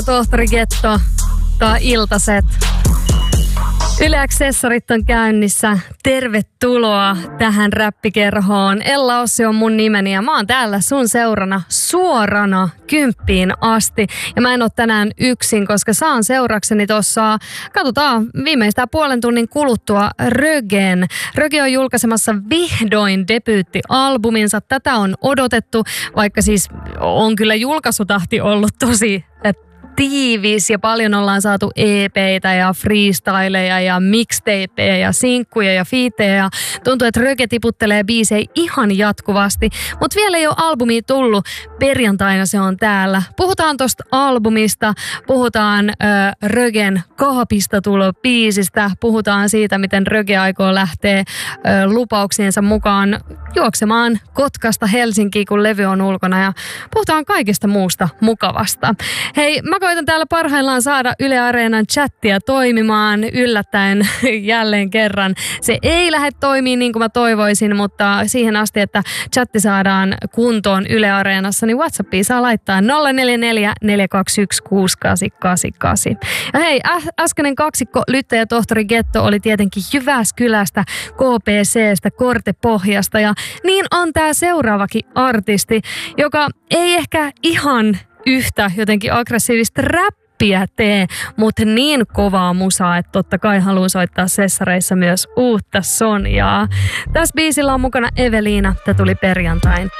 Tohtori Getto, iltaset. Yle Accessorit on käynnissä. Tervetuloa tähän räppikerhoon. Ella Ossi on mun nimeni ja mä oon täällä sun seurana suorana 10 asti. Ja mä en oo tänään yksin, koska saan seurakseni tossa, katsotaan viimeistään puolen tunnin kuluttua Rögen. Röge on julkaisemassa vihdoin debyyttialbuminsa. Tätä on odotettu, vaikka siis on kyllä julkaisutahti ollut tosi tiivis ja paljon ollaan saatu EP:itä ja freestyleja ja mixtapeja ja sinkkuja ja fiitejä ja tuntuu, että Röge tiputtelee biisejä ihan jatkuvasti, mutta vielä ei ole albumia tullut. Perjantaina se on täällä. Puhutaan tosta albumista, puhutaan Rögen kaapista tulobiisistä, puhutaan siitä, miten Röge aikoo lähteä lupauksiensa mukaan juoksemaan Kotkasta Helsinkiin, kun levy on ulkona ja puhutaan kaikesta muusta mukavasta. Hei, mä koitan täällä parhaillaan saada Yle Areenan chattia toimimaan yllättäen jälleen kerran. Se ei lähde toimimaan niin kuin mä toivoisin, mutta siihen asti, että chatti saadaan kuntoon Yle Areenassa, niin WhatsAppia saa laittaa 044 421 6888. Ja hei, äskeinen kaksikko Lytte ja tohtori Getto oli tietenkin Jyväskylästä, KPC:stä, Kortepohjasta ja niin on tää seuraavakin artisti, joka ei ehkä ihan yhtä jotenkin aggressiivista räppiä tee, mutta niin kovaa musaa, että totta kai haluan soittaa sessareissa myös uutta Sonjaa. Tässä biisillä on mukana Eveliina, tää tuli perjantain